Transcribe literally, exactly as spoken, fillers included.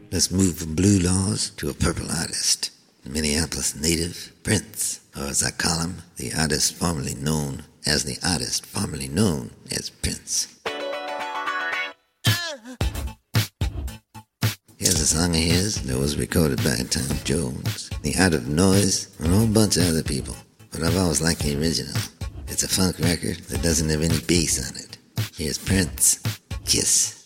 Let's move from blue laws to a purple artist. Minneapolis native Prince, or as I call him, the artist formerly known as the artist formerly known as Prince. Here's a song of his that was recorded by Tom Jones, The Art of Noise, and a whole bunch of other people. But I've always liked the original. It's a funk record that doesn't have any bass on it. Here's Prince, Kiss.